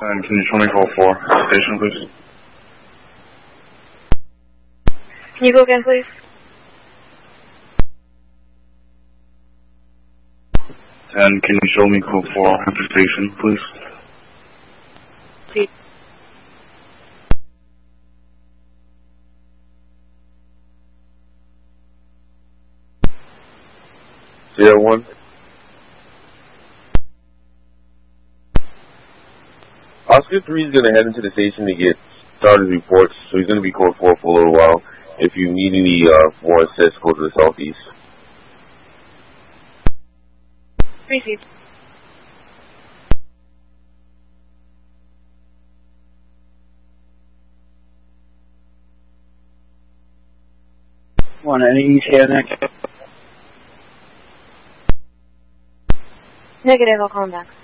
And can you show me call 4 station, please? Can you go again, please? And can you show me call 4 station, please? Please. Sierra 1. Oscar 3 is going to head into the station to get started reports, so he's going to be code 4 for a little while. If you need any more assist, go to the southeast. Receive. Any ETA next? Negative, I'll call him back.